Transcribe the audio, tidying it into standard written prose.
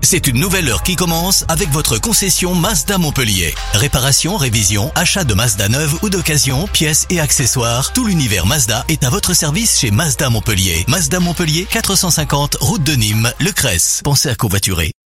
C'est une nouvelle heure qui commence avec votre concession Mazda Montpellier. Réparation, révision, achat de Mazda neuve ou d'occasion, pièces et accessoires. Tout l'univers Mazda est à votre service chez Mazda Montpellier. Mazda Montpellier, 450 route de Nîmes, Le Cresse. Pensez à covoiturer.